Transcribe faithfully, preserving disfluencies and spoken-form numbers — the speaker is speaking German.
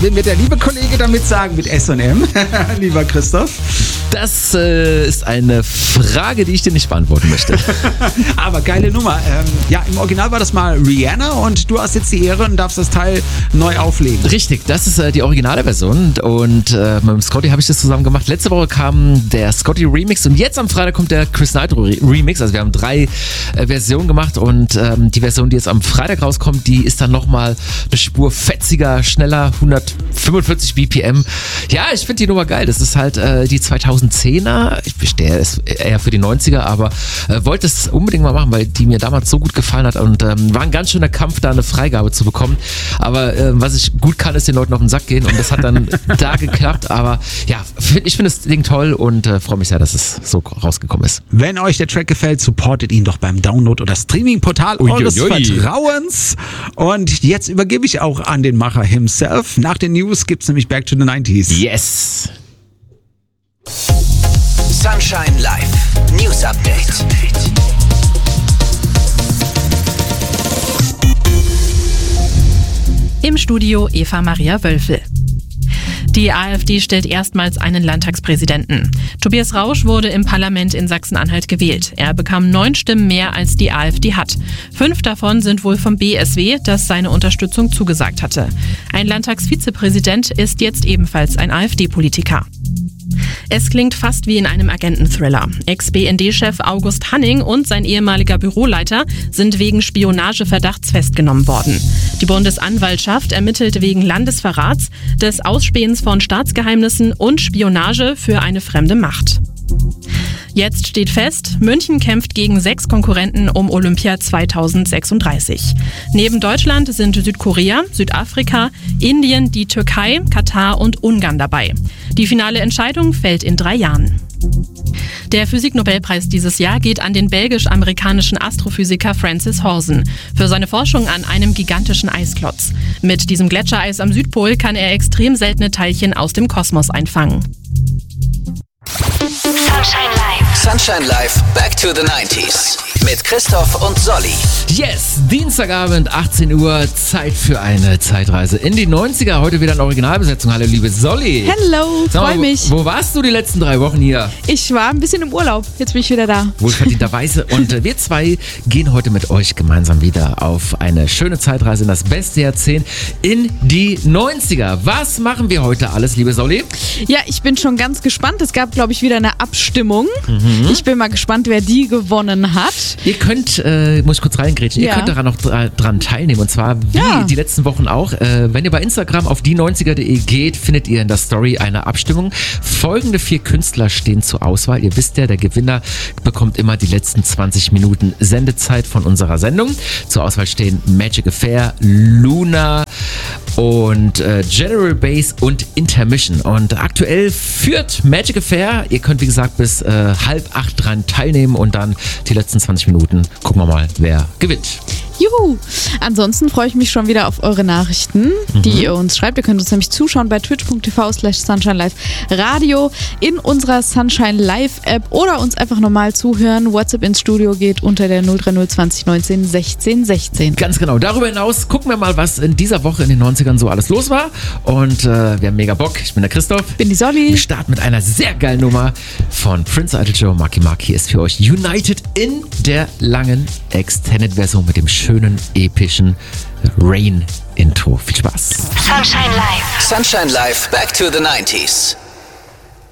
will mir der liebe Kollege damit sagen mit S und M, lieber Christoph? Das äh, ist eine Frage, die ich dir nicht beantworten möchte. Aber geile Nummer. Ähm, ja, im Original war das mal Rihanna und du hast jetzt die Ehre und darfst das Teil neu auflegen. Richtig, das ist äh, die originale Version und äh, mit dem Scotty habe ich das zusammen gemacht. Letzte Woche kam der Scotty Remix und jetzt am Freitag kommt der Chris Nitro Remix. Also wir haben drei äh, Versionen gemacht und ähm, die Version, die jetzt am Freitag rauskommt, die ist dann nochmal eine Spur fetziger, schneller, hundertfünfundvierzig B P M. Ja, ich finde die Nummer geil. Das ist halt äh, die zweitausendzehner. Ich bestehe es eher für die neunziger, aber äh, wollte es unbedingt mal machen, weil die mir damals so gut gefallen hat und ähm, war ein ganz schöner Kampf, da eine Freigabe zu bekommen. Aber äh, was ich gut kann, ist den Leuten auf den Sack gehen und das hat dann da geklappt. Aber ja, ich finde das Ding toll und äh, freue mich sehr, dass es so rausgekommen ist. Wenn euch der Track gefällt, supportet ihn doch beim Download oder Streaming-Portal eures Vertrauens. Und jetzt übergebe ich auch an den Macher himself. Nach den News gibt's nämlich Back to the nineties. Yes! Sunshine Live News Update. Im Studio Eva Maria Wölfel. Die AfD stellt erstmals einen Landtagspräsidenten. Tobias Rausch wurde im Parlament in Sachsen-Anhalt gewählt. Er bekam neun Stimmen mehr, als die AfD hat. Fünf davon sind wohl vom B S W, das seine Unterstützung zugesagt hatte. Ein Landtagsvizepräsident ist jetzt ebenfalls ein AfD-Politiker. Es klingt fast wie in einem Agenten-Thriller. Ex-B N D-Chef August Hanning und sein ehemaliger Büroleiter sind wegen Spionageverdachts festgenommen worden. Die Bundesanwaltschaft ermittelt wegen Landesverrats, des Ausspähens von Staatsgeheimnissen und Spionage für eine fremde Macht. Jetzt steht fest, München kämpft gegen sechs Konkurrenten um Olympia zweitausendsechsunddreißig. Neben Deutschland sind Südkorea, Südafrika, Indien, die Türkei, Katar und Ungarn dabei. Die finale Entscheidung fällt in drei Jahren. Der Physiknobelpreis dieses Jahr geht an den belgisch-amerikanischen Astrophysiker Francis Horsen für seine Forschung an einem gigantischen Eisklotz. Mit diesem Gletschereis am Südpol kann er extrem seltene Teilchen aus dem Kosmos einfangen. Sunshine Live. Sunshine Live Back to the nineties. Mit Christoph und Solly. Yes, Dienstagabend, achtzehn Uhr, Zeit für eine Zeitreise in die neunziger. Heute wieder in Originalbesetzung. Hallo, liebe Solly. Hello, freue mich. Wo, wo warst du die letzten drei Wochen hier? Ich war ein bisschen im Urlaub. Jetzt bin ich wieder da. Wohlverdienterweise. Und äh, wir zwei gehen heute mit euch gemeinsam wieder auf eine schöne Zeitreise in das beste Jahrzehnt, in die neunziger. Was machen wir heute alles, liebe Solly? Ja, ich bin schon ganz gespannt. Es gab, glaube ich, wieder eine Abstimmung. Mhm. Ich bin mal gespannt, wer die gewonnen hat. Ihr könnt, äh, muss ich kurz reingrätschen, ja. Ihr könnt daran noch dra- dran teilnehmen. Und zwar wie ja. die letzten Wochen auch. Äh, wenn ihr bei Instagram auf die neunziger punkt de geht, findet ihr in der Story eine Abstimmung. Folgende vier Künstler stehen zur Auswahl. Ihr wisst ja, der Gewinner bekommt immer die letzten zwanzig Minuten Sendezeit von unserer Sendung. Zur Auswahl stehen Magic Affair, Luna und äh, General Bass und Intermission. Und aktuell führt Magic Affair. Ihr könnt, wie gesagt, bis äh, halb acht dran teilnehmen und dann die letzten zwanzig Minuten gucken wir mal, wer gewinnt. Juhu! Ansonsten freue ich mich schon wieder auf eure Nachrichten, die mhm. ihr uns schreibt. Ihr könnt uns nämlich zuschauen bei twitch punkt tv slash Sunshine Live Radio in unserer Sunshine Live App oder uns einfach normal zuhören. WhatsApp ins Studio geht unter der null drei null zwanzig neunzehn sechzehn sechzehn. Ganz genau. Darüber hinaus gucken wir mal, was in dieser Woche in den neunzigern so alles los war. Und äh, wir haben mega Bock. Ich bin der Christoph. Bin die Solly. Wir starten mit einer sehr geilen Nummer von Prince Idol Joe. Marky Marky ist für euch United in der langen Extended-Version mit dem schönen, epischen Rain-Intro. Viel Spaß. Sunshine Live. Sunshine Live Back to the nineties.